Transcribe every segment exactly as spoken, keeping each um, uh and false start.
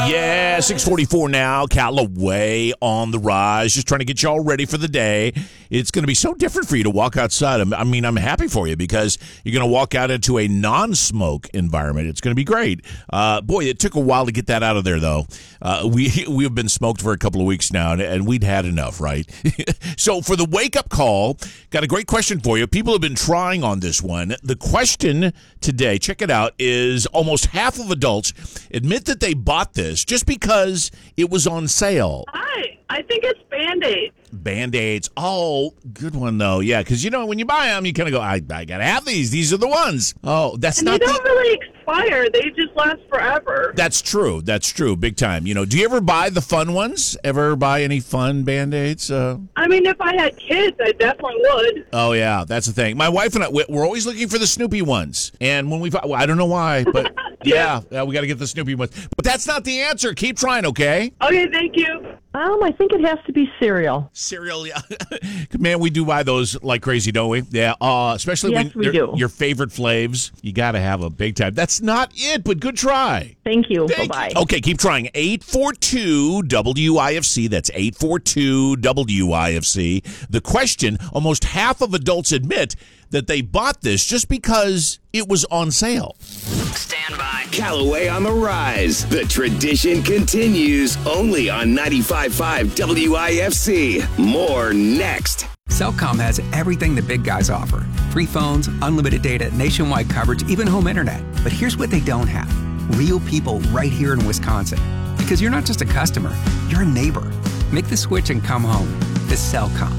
Yeah, six forty-four now. Callaway on the rise. Just trying to get you all ready for the day. It's going to be so different for you to walk outside. I mean, I'm happy for you because you're going to walk out into a non-smoke environment. It's going to be great. Uh, boy, it took a while to get that out of there, though. Uh, we we have been smoked for a couple of weeks now, and we'd had enough, right? So for the wake-up call, got a great question for you. People have been trying on this one. The question today, check it out, is almost half of adults admit that they bought this just because it was on sale. Hi, I think it's Band-Aids. Band-Aids. Oh, good one, though. Yeah, because, you know, when you buy them, you kind of go, I, I got to have these. These are the ones. Oh, that's and not they don't the... really expire. They just last forever. That's true. That's true. Big time. You know, do you ever buy the fun ones? Ever buy any fun Band-Aids? Uh... I mean, if I had kids, I definitely would. Oh, yeah. That's the thing. My wife and I, we're always looking for the Snoopy ones. And when we, well, I don't know why, but yeah, yeah, we got to get the Snoopy ones. But that's not the answer. Keep trying, okay? Okay, thank you. Um, I think it has to be cereal. Cereal, yeah. Man, we do buy those like crazy, don't we? Yeah, uh, especially yes, when we they're do. Your favorite flavs. You got to have a big time. That's not it, but good try. Thank you. Thank Bye-bye. you. Okay, keep trying. eight four two W I F C. That's eight four two W I F C. The question, almost half of adults admit that they bought this just because it was on sale. Stand by. Callaway on the rise. The tradition continues only on ninety-five point five W I F C. More next. Cellcom has everything the big guys offer. Free phones, unlimited data, nationwide coverage, even home internet. But here's what they don't have. Real people right here in Wisconsin. Because you're not just a customer, you're a neighbor. Make the switch and come home. To Cellcom.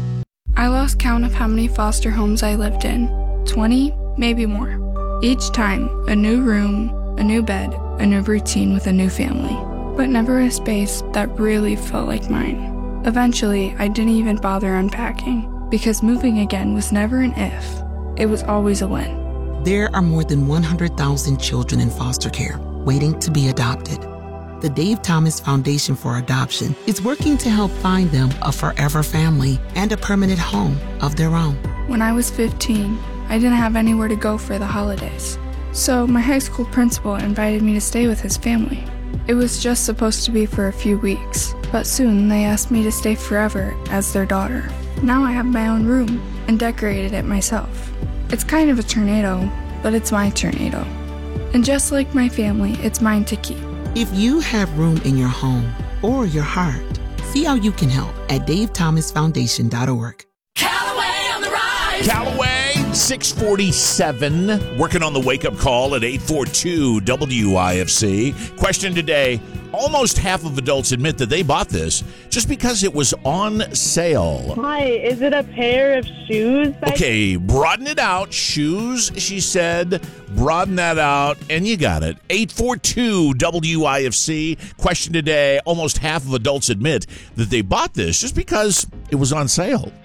I lost count of how many foster homes I lived in. twenty, maybe more. Each time, a new room, a new bed, a new routine with a new family. But never a space that really felt like mine. Eventually, I didn't even bother unpacking, because moving again was never an if. It was always a when. There are more than one hundred thousand children in foster care waiting to be adopted. The Dave Thomas Foundation for Adoption is working to help find them a forever family and a permanent home of their own. When I was fifteen, I didn't have anywhere to go for the holidays. So my high school principal invited me to stay with his family. It was just supposed to be for a few weeks, but soon they asked me to stay forever as their daughter. Now I have my own room and decorated it myself. It's kind of a tornado, but it's my tornado. And just like my family, it's mine to keep. If you have room in your home or your heart, see how you can help at dave thomas foundation dot org. Callaway on the rise. Callaway, six forty-seven. Working on the wake-up call at eight four two W I F C. Question today. Almost half of adults admit that they bought this just because it was on sale. Hi, is it a pair of shoes? Okay, broaden it out. Shoes, she said. Broaden that out, and you got it. eight four two W I F C. Question today. Almost half of adults admit that they bought this just because it was on sale.